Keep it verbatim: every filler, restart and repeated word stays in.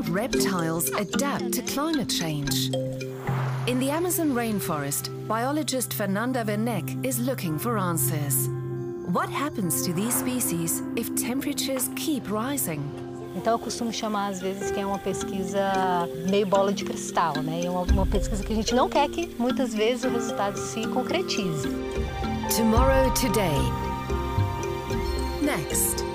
reptiles adapt to climate change. In the Amazon rainforest, biologist Fernanda Werneck is looking for answers. What happens to these species if temperatures keep rising? Então eu costumo chamar às vezes que é uma pesquisa meio bola de cristal, né? É uma, uma pesquisa que a gente não quer que muitas vezes o resultado se concretize. Tomorrow Today. Next.